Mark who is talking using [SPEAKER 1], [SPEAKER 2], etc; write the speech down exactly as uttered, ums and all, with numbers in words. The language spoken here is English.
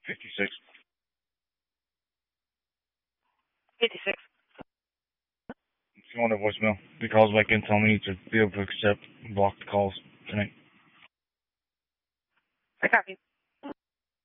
[SPEAKER 1] fifty-six.
[SPEAKER 2] fifty-six.
[SPEAKER 1] If you want a voicemail, he calls back in, tell me to be able to accept blocked calls tonight.
[SPEAKER 2] I copy.